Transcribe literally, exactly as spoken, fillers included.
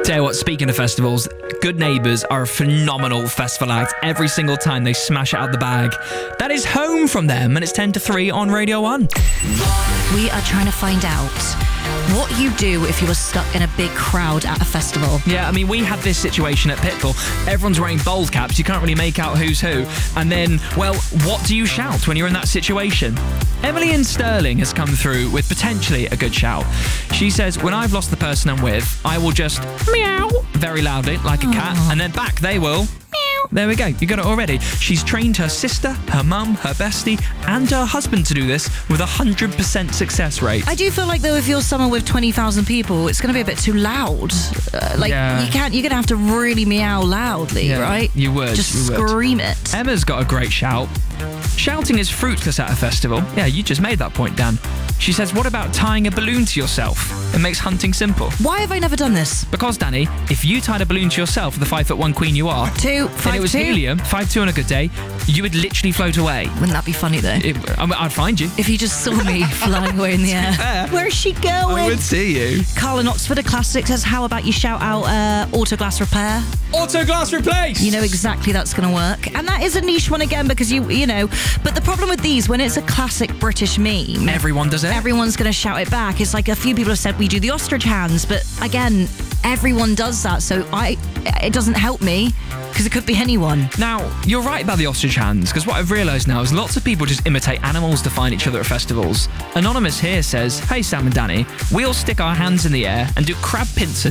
Tell you what, speaking of festivals, Good Neighbours are a phenomenal festival act. Every single time they smash it out the bag. That is Home from them, and it's ten to three on Radio one. We are trying to find out what you do if you were stuck in a big crowd at a festival. Yeah, I mean, we had this situation at Pitbull. Everyone's wearing bald caps. You can't really make out who's who. And then, well, what do you shout when you're in that situation? Emily in Sterling has come through with potentially a good shout. She says, when I've lost the person I'm with, I will just meow very loudly, like a cat, and then back they will... There we go, you got it already. She's trained her sister, her mum, her bestie, and her husband to do this with a one hundred percent success rate. I do feel like, though, if you're somewhere with twenty thousand people, it's going to be a bit too loud. Uh, like, Yeah. you can't, you're going to have to really meow loudly, Yeah, right? you would, Just you would. scream it. Emma's got a great shout. Shouting is fruitless at a festival. Yeah, you just made that point, Dan. She says, what about tying a balloon to yourself? It makes hunting simple. Why have I never done this? Because, Danny, if you tied a balloon to yourself, the five foot one queen you are, Two, and five, it was two. helium, five two on a good day, you would literally float away. Wouldn't that be funny, though? It, I mean, I'd find you. If you just saw me flying away in the air. fair. Where's she going? I would see you. Carl in Oxford, a classic, says, how about you shout out uh, auto glass repair? Auto glass replace! You know exactly that's going to work. And that is a niche one again because you, you know, but the problem with these, when it's a classic British meme, Everyone does it. everyone's going to shout it back. It's like a few people have said we do the ostrich hands, but again, everyone does that. So I, it doesn't help me because it could be anyone. Now, you're right about the ostrich hands, because what I've realised now is lots of people just imitate animals to find each other at festivals. Anonymous here says, hey Sam and Danny, we all stick our hands in the air and do crab pincers